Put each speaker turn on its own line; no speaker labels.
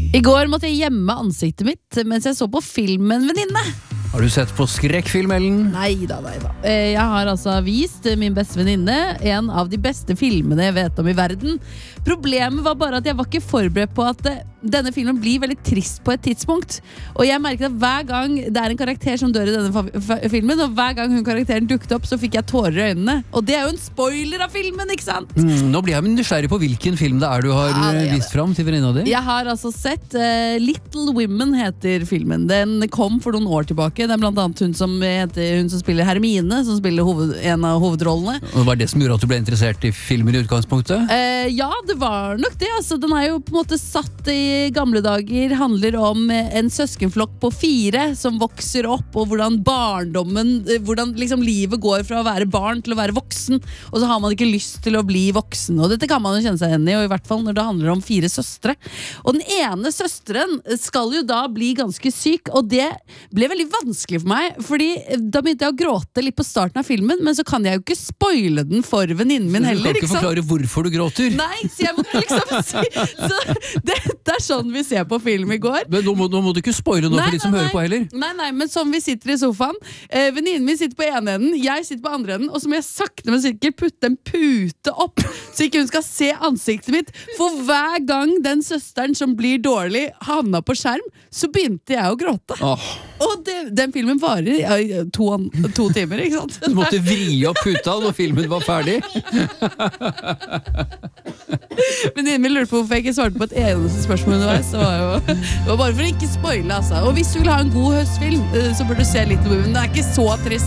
I går måtte jeg gjemme ansiktet mitt mens jeg så på film med en venninne.
Har du sett på skrekkfilm, Ellen?
Neida. Jeg har altså vist min beste venninne en av de beste filmene jeg vet om i verden. Problemet var bare at jeg var ikke forberedt på at denne filmen blir veldig trist på et tidspunkt. Og jeg merket at hver gang det er en karakter som dør i denne filmen, og hver gang hun karakteren dukket opp, så fikk jeg tårer i øynene. Og det er jo en spoiler av filmen, ikke sant?
Nå blir jeg nysgjerrig på hvilken film det er du har vist fram til venninna di.
Jeg har altså sett Little Women heter filmen. Den kom for noen år tilbake. Det er blant annet hun som spiller Hermine, som spiller en av hovedrollene.
Og var det som gjorde at du ble interessert i filmen i utgangspunktet?
Ja, det var nok det. Altså, den er jo på en måte satt i gamle dager, handler om en søskenflokk på 4 som vokser opp, og hvordan hvordan liksom livet går fra å være barn til å være voksen, og så har man ikke lyst til å bli voksen. Og dette kan man jo kjenne seg igjen i, og i hvert fall når det handler om 4 søstre. Og den ene søsteren skal jo da bli ganske syk, og det ble veldig vanskelig for meg, fordi da begynte jeg å gråte litt på starten av filmen, men så kan jeg jo ikke spoile den for venninnen min heller.
Du kan ikke forklare hvorfor du gråter.
Nei, så jeg måtte liksom si så det er sånn vi ser på film i går.
Men nå må du ikke spoile noe for de som hører på heller.
Nei, men sånn vi sitter i sofaen. Venninnen min sitter på ene enden, jeg sitter på andre enden, og så må jeg sakte, men sikkert putte en pute opp, så ikke hun skal se ansiktet mitt. For hver gang den søsteren som blir dårlig havna på skjerm, så begynte jeg å gråte. Og den filmen varer 2 timer, ikke sant?
Du måtte vri opp puta når filmen var ferdig.
Venninnen min lurte på hvorfor jeg ikke svarte på et eneste spørsmål underveis. Det var bare for å ikke spoile, altså. Og hvis du vil ha en god høstfilm, så bør du se Little Women. Det er ikke så trist.